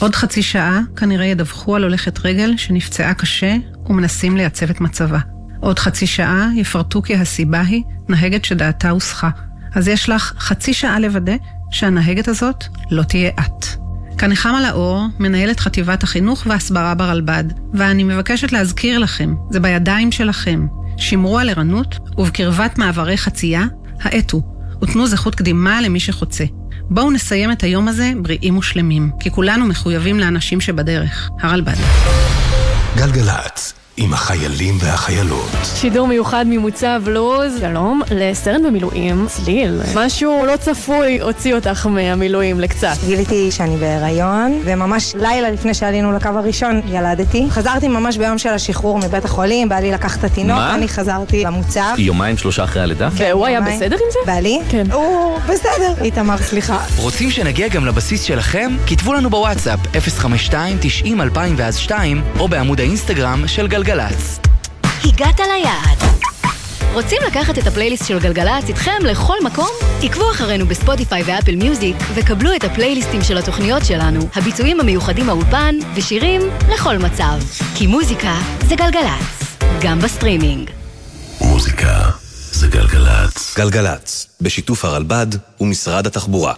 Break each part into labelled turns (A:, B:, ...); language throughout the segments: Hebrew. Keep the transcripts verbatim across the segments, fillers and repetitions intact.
A: עוד חצי שעה כנראה ידווחו על הולכת רגל שנפצעה קשה ומנסים לייצב את מצבה. עוד חצי שעה יפרטו כי הסיבה היא נהגת שדעתה הוסחה. אז יש לך חצי שעה לוודא שהנהגת הזאת לא תהיה את. כאן נחמה לאור, מנהלת חטיבת החינוך והסברה ברלב"ד, ואני מבקשת להזכיר לכם, זה בידיים שלכם. שמרו על ערנות ובקרבת מעברי חצייה, האטו, ותנו זכות קדימה למי שחוצה. בואו נסיים את היום הזה בריאים ושלמים, כי כולנו מחויבים לאנשים שבדרך. הרלב"ד.
B: גלגלת. עם החיילים והחיילות.
C: שידור מיוחד ממוצב לוז. שלום, לסרן במילואים, צליל. משהו לא צפוי הוציא אותך מהמילואים לקצת.
D: גיליתי שאני בהיריון, וממש לילה לפני שעלינו לקו הראשון ילדתי. חזרתי ממש ביום של השחרור מבית החולים, בעלי לקח את התינוק, אני חזרתי למוצב.
E: יומיים שלושה אחרי הלידה?
C: והוא היה בסדר עם זה?
D: בעלי?
C: כן.
D: הוא בסדר. איתמר, סליחה.
F: רוצים שנגיע גם לבסיס שלכם? כתבו לנו בוואטסאפ אפס חמש שתיים תשעים אלפיים ואז שתיים, או בעמוד האינסטגרם של גלגלץ.
G: הגעת ליעד. רוצים לקחת את הפלייליסט של גלגלץ איתכם לכל מקום? עקבו אחרינו בספוטיפיי ואפל מיוזיק וקבלו את הפלייליסטים של התוכניות שלנו, הביצועים המיוחדים האולפן ושירים לכל מצב. כי מוזיקה זה גלגלץ, גם בסטרימינג.
B: מוזיקה זה גלגלץ. גלגלץ, בשיתוף הרלב"ד ומשרד התחבורה.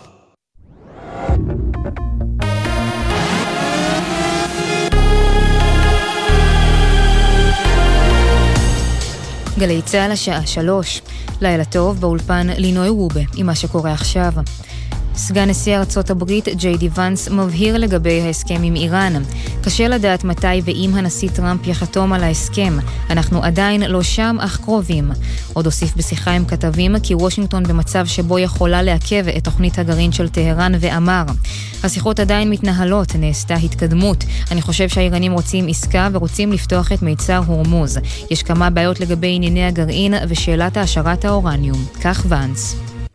H: גלי צהל השעה שלוש. לילה טוב באולפן לינוי וובה עם מה שקורה עכשיו. סגן נשיא ארצות הברית ג'יי די ונס מבהיר לגבי ההסכם עם איראן. קשה לדעת מתי ואם הנשיא טראמפ יחתום על ההסכם. אנחנו עדיין לא שם אך קרובים. עוד הוסיף בשיחה עם כתבים כי וושינגטון במצב שבו יכולה לעכב את תוכנית הגרעין של טהרן ואמר. השיחות עדיין מתנהלות, נעשתה התקדמות. אני חושב שהאיראנים רוצים עסקה ורוצים לפתוח את מיצר הורמוז. יש כמה בעיות לגבי ענייני הגרעין ושאלת העשרת האורניום. כך ונס.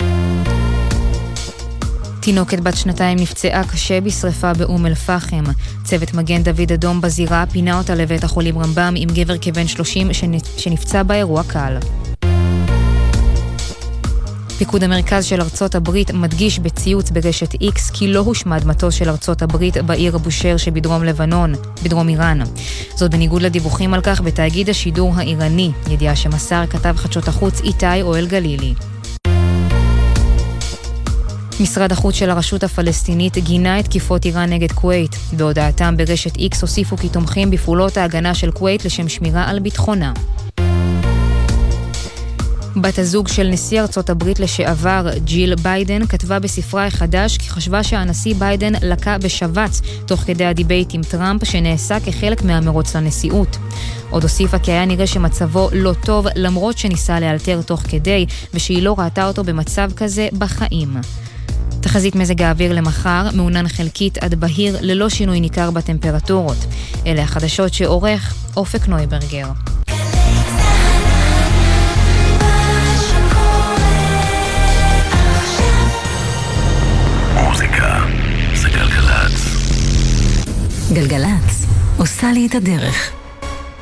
H: תינוקת בת שנתיים נפצעה קשה בשריפה באום אל פחם. צוות מגן דוד אדום בזירה פינה אותה לבית החולים רמב"ם עם גבר כבן שלושים שנפצע באירוע קל. פיקוד המרכז של ארצות הברית מדגיש בציוץ ברשת איקס כי לא הושמד מטוס של ארצות הברית בעיר אבו-שיר שבדרום לבנון, בדרום איראן. זאת בניגוד לדיווחים על כך בתאגיד השידור האיראני, ידיעה שמסר כתב חדשות החוץ איתי אוהל גלילי. משרד החוץ של הרשות הפלסטינית גינה את תקיפות איראן נגד כווית. בהודעתם ברשת איקס הוסיפו כי תומכים בפעולות ההגנה של כווית לשם שמירה על ביטחונה. בת הזוג של נשיא ארצות הברית לשעבר, ג'יל ביידן, כתבה בספרה החדש כי חשבה שהנשיא ביידן לקה בשבץ תוך כדי הדיבייט עם טראמפ שנעשה כחלק מהמרוץ לנשיאות. עוד הוסיפה כי היה נראה שמצבו לא טוב למרות שניסה לאלתר תוך כדי ושהיא לא ראתה אותו במצב כזה בחיים. תחזית מזג האוויר למחר, מעונן חלקית עד בהיר ללא שינוי ניכר בטמפרטורות. אלה החדשות שעורך אופק נויברגר.
B: מוזיקה זה גלגלץ.
G: גלגלץ עושה לי את הדרך.